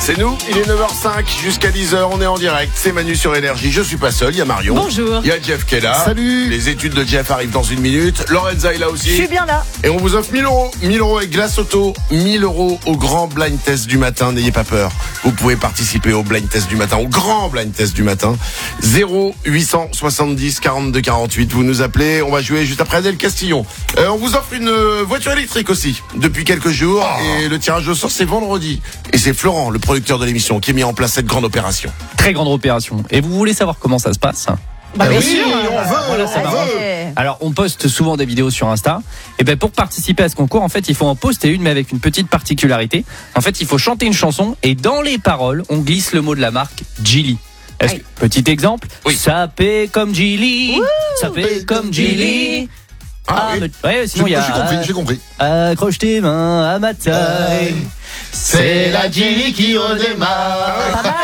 C'est nous, il est 9h05 jusqu'à 10h, on est en direct, c'est Manu sur Énergie, je suis pas seul, il y a Marion. Bonjour. Il y a Jeff qui est là. Salut. Les études de Jeff arrivent dans une minute, Lorenza est là aussi. Je suis bien là. Et on vous offre 1000 euros. 1000 euros avec Glace Auto, 1000 euros au grand blind test du matin, n'ayez pas peur. Vous pouvez participer au blind test du matin, au grand blind test du matin. 0870 42 48, vous nous appelez, on va jouer juste après Adèle Castillon. On vous offre une voiture électrique aussi, depuis quelques jours, et le tirage au sort c'est vendredi. Et c'est Florent, le producteur de l'émission, qui a mis en place cette grande opération. Très grande opération. Et vous voulez savoir comment ça se passe ? Bah, bien oui, sûr. on veut, Voilà, ça on marche. veut. Alors, on poste souvent des vidéos sur Insta. Et ben, pour participer à ce concours, en fait, il faut en poster une, mais avec une petite particularité. En fait, il faut chanter une chanson et dans les paroles, on glisse le mot de la marque Geely. Petit exemple. Oui. Ça paie comme Geely. Ça paie comme Geely. Oui. Ouais, sinon il y a. J'ai compris. Accroche tes mains à ma taille. C'est la Geely qui redémarre.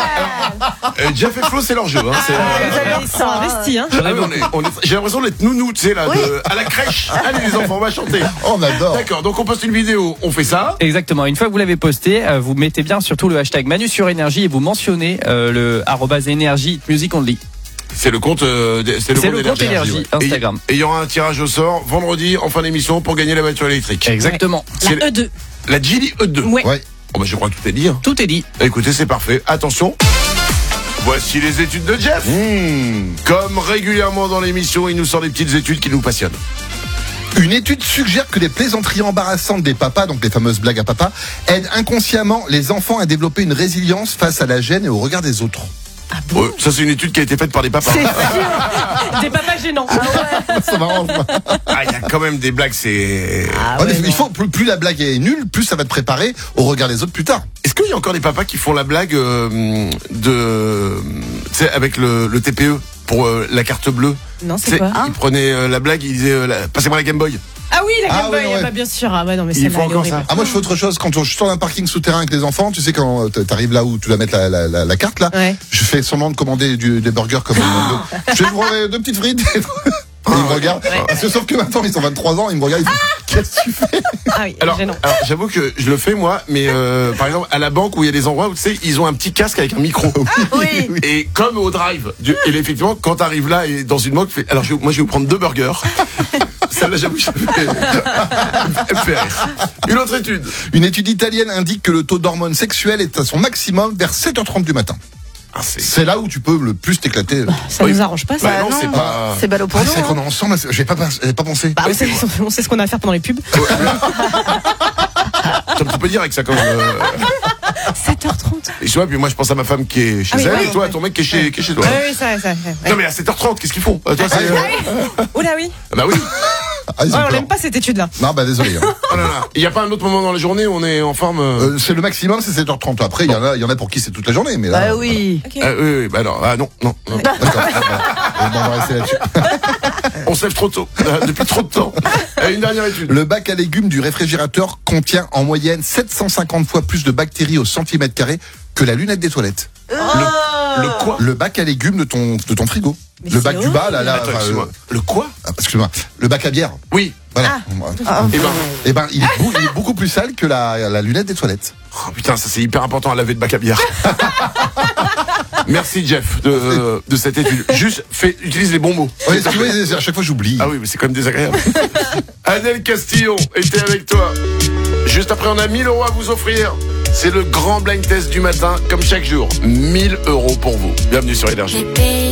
Jeff et Flo, c'est leur jeu. Hein. Ils sont investis, hein. J'ai l'impression d'être nounou, tu sais, là, à la crèche. Allez les enfants, on va chanter. On adore. D'accord, donc on poste une vidéo, on fait ça. Exactement. Une fois que vous l'avez posté, vous mettez bien surtout le hashtag Manu sur Énergie et vous mentionnez le @Énergie Music Only. C'est le compte, c'est le compte Énergie Instagram. Et il y aura un tirage au sort vendredi en fin d'émission pour gagner la voiture électrique. Exactement. C'est La E2. La Geely E2. Ouais. Ouais. Oh bah je crois que tout est dit. Hein. Tout est dit. Écoutez, c'est parfait. Attention. Voici les études de Jeff. Comme régulièrement dans l'émission, il nous sort des petites études qui nous passionnent. Une étude suggère que les plaisanteries embarrassantes des papas, donc les fameuses blagues à papa, aident inconsciemment les enfants à développer une résilience face à la gêne et au regard des autres. Ah bon? Ouais, ça c'est une étude qui a été faite par des papas. C'est sûr. Des papas gênants. Ça m'arrange. Ah, il y a quand même des blagues, c'est... Ouais, mais il faut plus la blague est nulle, plus ça va te préparer au regard des autres plus tard. Est-ce qu'il y a encore des papas qui font la blague tu sais, avec le TPE pour la carte bleue? Non, Tu sais, c'est quoi? ils prenaient la blague, ils disaient passez-moi la Game Boy. Ah oui, la Game Ah Boy. ouais, ouais. Bah, bien sûr. Ah ouais, non, mais Il celle-là, faut elle est encore horrible. ça. Ah, moi je fais autre chose quand je suis dans un parking souterrain avec les enfants, tu sais quand t'arrives là où tu dois mettre la carte là, Ouais. je fais semblant de commander des burgers comme je vais vous deux petites frites. Et ils me regardent. Parce que sauf que maintenant ils ont 23 ans, ils me regardent, ils font qu'est-ce que tu fais? Ah oui, Alors, gênant. j'avoue que je le fais moi, mais par exemple à la banque où il y a des endroits où tu sais ils ont un petit casque avec un micro. Oui. Et comme au drive, et effectivement quand t'arrives là et dans une banque, tu fais, alors moi je vais vous prendre 2 burgers. Celle-là j'avoue que ça me fait rire. Une autre étude. Une étude italienne indique que le taux d'hormones sexuelles est à son maximum vers 7h30 du matin. Ah, C'est là où tu peux le plus t'écéclater. Ça nous arrange pas, ça. Bah non, c'est pas... C'est ballot pour nous. C'est qu'on est ensemble, j'ai pas pensé. Bah, on sait ce qu'on a à faire pendant les pubs. Tu peux dire avec ça quand même. 7h30. Et tu vois, puis moi je pense à ma femme qui est chez Ah oui, elle ouais. et toi ton mec qui est chez toi. Oui, ça. Non mais à 7h30, qu'est-ce qu'ils font? Toi, c'est... Oula, oui. Bah oui. Ah, ils ont Ouais, on peur. l'aime pas cette étude-là. Non, bah désolé. Hein. Oh là là. Il n'y a pas un autre moment dans la journée où on est en forme C'est le maximum, c'est 7h30. Après, il y en a pour qui c'est toute la journée, mais là. Bah oui. Ok. oui, bah non, non. D'accord. On va rester là-dessus. On se lève trop tôt, depuis trop de temps. Une dernière étude. Le bac à légumes du réfrigérateur contient en moyenne 750 fois plus de bactéries au centimètre carré que la lunette des toilettes. Le quoi? Le bac à légumes de ton frigo. Mais Le c'est bac du bas, là, Attends, excuse-moi. Le quoi? excuse-moi. Le bac à bière. Oui. Voilà. Eh ben, Il est beaucoup plus sale que la lunette des toilettes. oh putain, ça c'est hyper important à laver de bac à bière. Merci Jeff de cette étude. Juste, utilise les bons mots. Oui, parce que, oui, à chaque fois j'oublie. Ah oui, mais c'est quand même désagréable. Adèle Castillon était avec toi. Juste après, on a 1000 euros à vous offrir. C'est le grand blind test du matin, comme chaque jour. 1000 euros pour vous. Bienvenue sur Énergie.